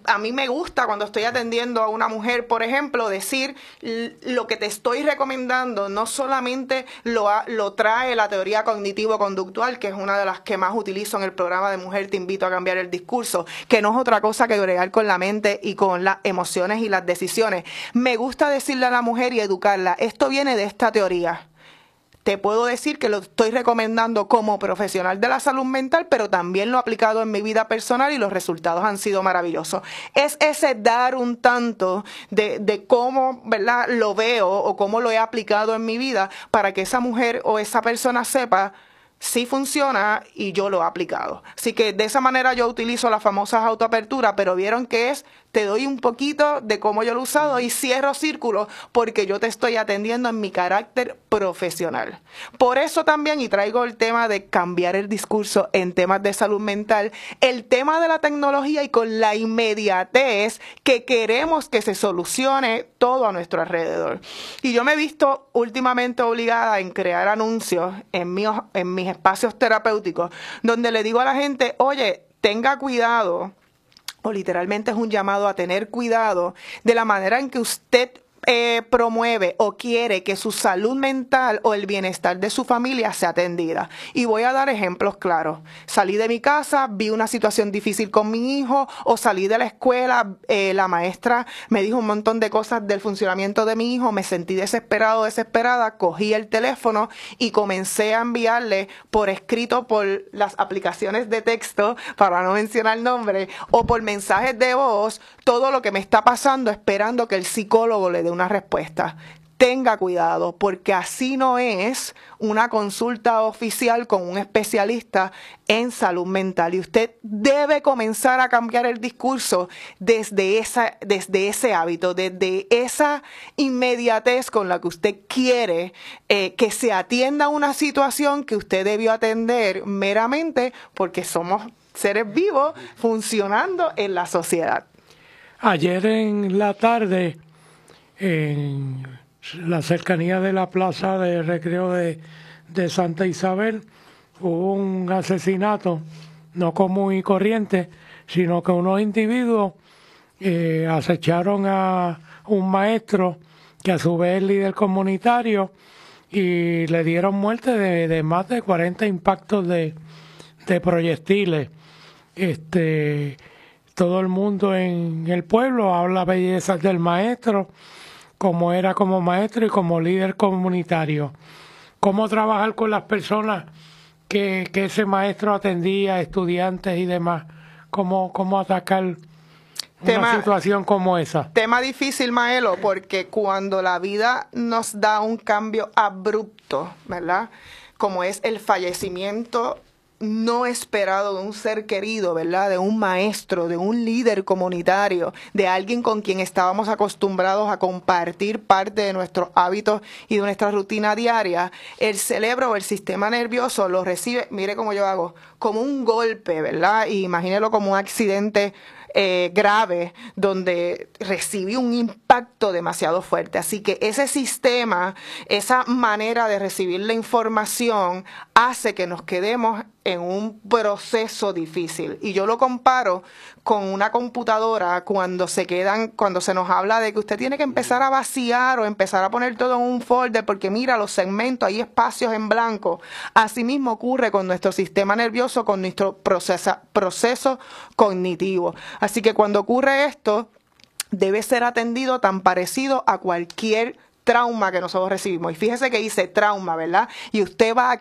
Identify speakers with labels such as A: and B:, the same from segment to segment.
A: a mí me gusta cuando estoy atendiendo a una mujer, por ejemplo, decir lo que te estoy recomendando no solamente lo trae la teoría cognitivo-conductual, que es una de las que más utilizo en el programa de Mujer Te Invito a Cambiar el Discurso, que no es otra cosa que bregar con la mente y con las emociones y las decisiones. Me gusta decirle a la mujer y educarla, esto viene de esta teoría. Te puedo decir que lo estoy recomendando como profesional de la salud mental, pero también lo he aplicado en mi vida personal y los resultados han sido maravillosos. Es ese dar un tanto de cómo, ¿verdad?, lo veo o cómo lo he aplicado en mi vida para que esa mujer o esa persona sepa si funciona y yo lo he aplicado. Así que de esa manera yo utilizo las famosas autoaperturas, pero vieron que te doy un poquito de cómo yo lo he usado y cierro círculos porque yo te estoy atendiendo en mi carácter profesional. Por eso también, y traigo el tema de cambiar el discurso en temas de salud mental, el tema de la tecnología y con la inmediatez que queremos que se solucione todo a nuestro alrededor. Y yo me he visto últimamente obligada en crear anuncios en mis espacios terapéuticos donde le digo a la gente, oye, tenga cuidado, o literalmente es un llamado a tener cuidado de la manera en que usted promueve o quiere que su salud mental o el bienestar de su familia sea atendida. Y voy a dar ejemplos claros. Salí de mi casa, vi una situación difícil con mi hijo, o salí de la escuela, la maestra me dijo un montón de cosas del funcionamiento de mi hijo, me sentí desesperado, desesperada, cogí el teléfono y comencé a enviarle por escrito, por las aplicaciones de texto, para no mencionar el nombre, o por mensajes de voz, todo lo que me está pasando, esperando que el psicólogo le dé una respuesta. Tenga cuidado, porque así no es una consulta oficial con un especialista en salud mental. Y usted debe comenzar a cambiar el discurso desde ese hábito, desde esa inmediatez con la que usted quiere que se atienda una situación que usted debió atender meramente porque somos seres vivos funcionando en la sociedad.
B: Ayer en la tarde, en la cercanía de la plaza de recreo de Santa Isabel, hubo un asesinato, no común y corriente, sino que unos individuos acecharon a un maestro, que a su vez es líder comunitario, y le dieron muerte de más de 40 impactos de proyectiles. Todo el mundo en el pueblo habla bellezas del maestro, como era como maestro y como líder comunitario. Cómo trabajar con las personas que ese maestro atendía, estudiantes y demás. Cómo atacar una situación como esa.
A: Tema difícil, Maelo, porque cuando la vida nos da un cambio abrupto, ¿verdad?, como es el fallecimiento no esperado de un ser querido, ¿verdad?, de un maestro, de un líder comunitario, de alguien con quien estábamos acostumbrados a compartir parte de nuestros hábitos y de nuestra rutina diaria, el cerebro o el sistema nervioso lo recibe, mire cómo yo hago, como un golpe, ¿verdad? Y imagínelo como un accidente grave, donde recibí un impacto demasiado fuerte. Así que ese sistema, esa manera de recibir la información hace que nos quedemos en un proceso difícil. Y yo lo comparo con una computadora cuando se nos habla de que usted tiene que empezar a vaciar o empezar a poner todo en un folder porque mira los segmentos, hay espacios en blanco. Así mismo ocurre con nuestro sistema nervioso, con nuestro proceso cognitivo. Así que cuando ocurre esto, debe ser atendido tan parecido a cualquier trauma que nosotros recibimos. Y fíjese que dice trauma, ¿verdad? Y usted va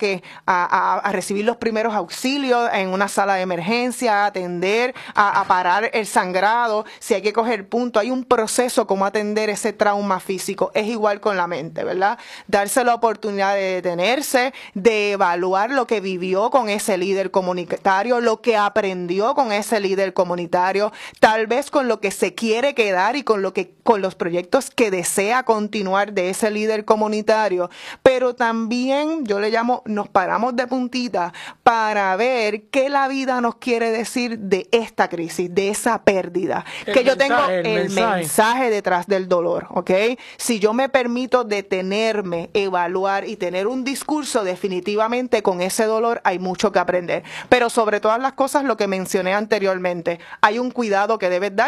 A: a recibir los primeros auxilios en una sala de emergencia, a atender, a parar el sangrado, si hay que coger punto. Hay un proceso como atender ese trauma físico. Es igual con la mente, ¿verdad? Darse la oportunidad de detenerse, de evaluar lo que vivió con ese líder comunitario, lo que aprendió con ese líder comunitario, tal vez con lo que se quiere quedar y con los proyectos que desea continuar de ese líder comunitario, pero también yo le llamo, nos paramos de puntita para ver qué la vida nos quiere decir de esta crisis, de esa pérdida, que yo tengo el mensaje detrás del dolor, ¿ok? Si yo me permito detenerme, evaluar y tener un discurso, definitivamente con ese dolor hay mucho que aprender, pero sobre todas las cosas lo que mencioné anteriormente, hay un cuidado que debes dar